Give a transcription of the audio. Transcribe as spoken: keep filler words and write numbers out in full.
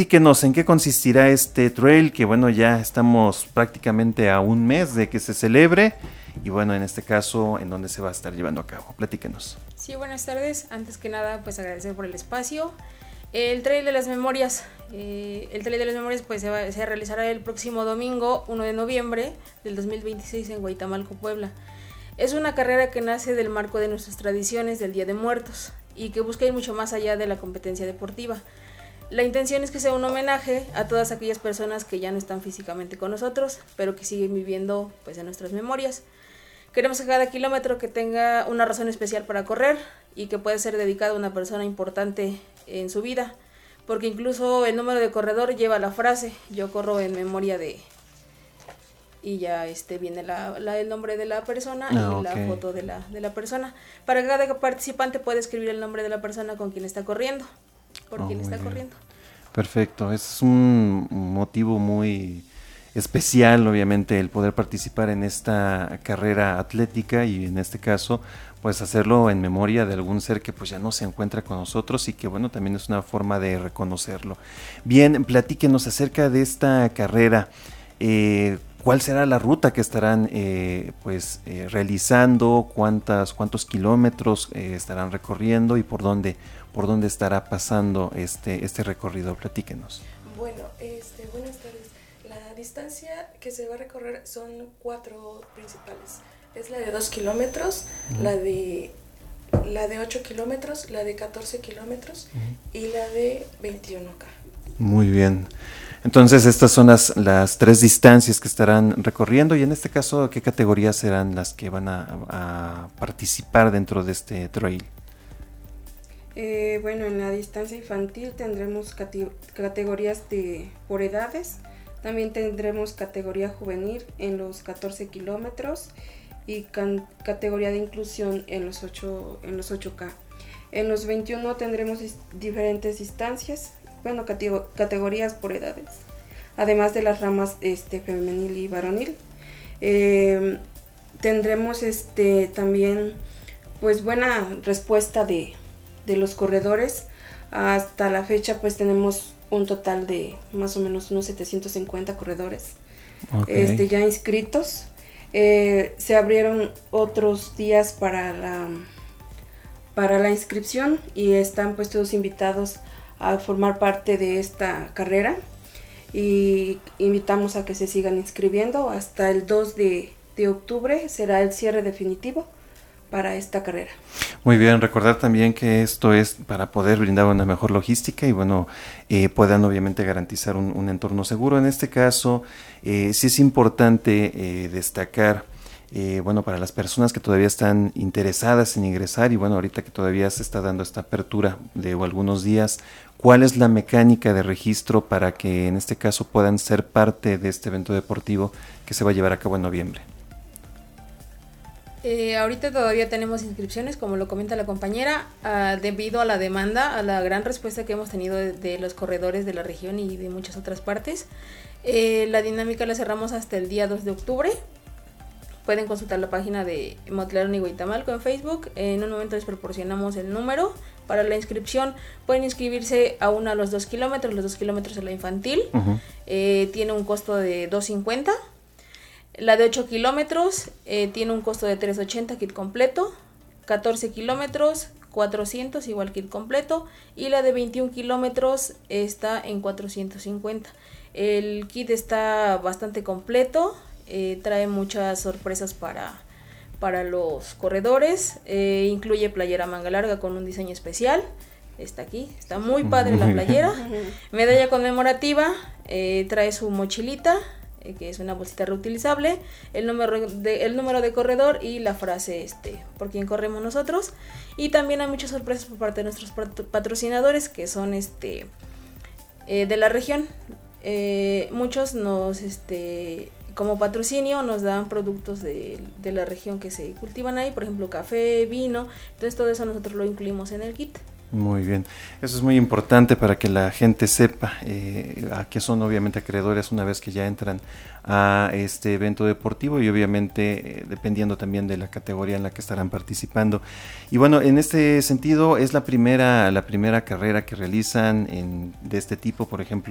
platíquenos en qué consistirá este trail, que bueno, ya estamos prácticamente a un mes de que se celebre, y bueno, en este caso, ¿en dónde se va a estar llevando a cabo? Platíquenos. Sí, buenas tardes. Antes que nada, pues agradecer por el espacio. El Trail de las Memorias, eh, el Trail de las Memorias pues se, va, se realizará el próximo domingo, uno de noviembre del dos mil veintiséis en Huaytamalco, Puebla. Es una carrera que nace del marco de nuestras tradiciones del Día de Muertos y que busca ir mucho más allá de la competencia deportiva. La intención es que sea un homenaje a todas aquellas personas que ya no están físicamente con nosotros, pero que siguen viviendo pues en nuestras memorias. Queremos que cada kilómetro que tenga una razón especial para correr y que pueda ser dedicado a una persona importante en su vida, porque incluso el número de corredor lleva la frase yo corro en memoria de, y ya este viene la, la, el nombre de la persona ah, y okay. la foto de la, de la persona, para que cada participante pueda escribir el nombre de la persona con quien está corriendo, por oh, quien está bien. corriendo. Perfecto, es un motivo muy especial, obviamente, el poder participar en esta carrera atlética y en este caso pues hacerlo en memoria de algún ser que pues ya no se encuentra con nosotros y que bueno, también es una forma de reconocerlo. Bien, platíquenos acerca de esta carrera, eh, ¿cuál será la ruta que estarán eh, pues eh, realizando? ¿Cuántas, cuántos kilómetros eh, estarán recorriendo y por dónde, por dónde estará pasando este, este recorrido? Platíquenos. Bueno, este, buenas tardes. La distancia que se va a recorrer son cuatro principales. Es la de dos kilómetros, uh-huh. la de la de ocho kilómetros, la de catorce kilómetros uh-huh. y la de veintiuno K. Muy bien. Entonces estas son las, las tres distancias que estarán recorriendo y en este caso, ¿qué categorías serán las que van a, a participar dentro de este trail? Eh, bueno, en la distancia infantil tendremos cate- categorías de por edades. También tendremos categoría juvenil en los catorce kilómetros y can- categoría de inclusión en los ocho, en los ocho K. En los veintiuno tendremos dis- diferentes distancias, bueno, cate- categorías por edades, además de las ramas este, femenil y varonil. Eh, tendremos este, también pues buena respuesta de, de los corredores. Hasta la fecha pues tenemos un total de más o menos unos setecientos cincuenta corredores okay. este, ya inscritos. Eh, se abrieron otros días para la, para la inscripción y están pues todos invitados a formar parte de esta carrera y invitamos a que se sigan inscribiendo. Hasta el dos de octubre será el cierre definitivo para esta carrera. Muy bien, recordar también que esto es para poder brindar una mejor logística y bueno, eh, puedan obviamente garantizar un, un entorno seguro. En este caso, eh, sí es importante eh, destacar, eh, bueno, para las personas que todavía están interesadas en ingresar y bueno, ahorita que todavía se está dando esta apertura de algunos días, ¿cuál es la mecánica de registro para que en este caso puedan ser parte de este evento deportivo que se va a llevar a cabo en noviembre? Eh, ahorita todavía tenemos inscripciones, como lo comenta la compañera, uh, debido a la demanda, a la gran respuesta que hemos tenido de, de los corredores de la región y de muchas otras partes. Eh, la dinámica la cerramos hasta el día dos de octubre. Pueden consultar la página de Motlán y Huaytamalco en Facebook. En un momento les proporcionamos el número para la inscripción. Pueden inscribirse aún a los dos kilómetros, los dos kilómetros en la infantil. Uh-huh. Eh, tiene un costo de dos cincuenta. La de ocho kilómetros eh, tiene un costo de tres ochenta kit completo, catorce kilómetros cuatrocientos igual kit completo y la de veintiún kilómetros está en cuatrocientos cincuenta. El kit está bastante completo, eh, trae muchas sorpresas para, para los corredores, eh, incluye playera manga larga con un diseño especial. Está aquí, está muy padre la playera, medalla conmemorativa, eh, trae su mochilita, que es una bolsita reutilizable, el número de, el número de corredor y la frase este por quien corremos nosotros. Y también hay muchas sorpresas por parte de nuestros patrocinadores que son este eh, de la región. Eh, muchos nos este como patrocinio nos dan productos de, de la región que se cultivan ahí, por ejemplo café, vino, entonces todo eso nosotros lo incluimos en el kit. Muy bien, eso es muy importante para que la gente sepa eh, a qué son obviamente acreedores una vez que ya entran a este evento deportivo y obviamente eh, dependiendo también de la categoría en la que estarán participando. Y bueno, en este sentido es la primera la primera carrera que realizan en, de este tipo, por ejemplo.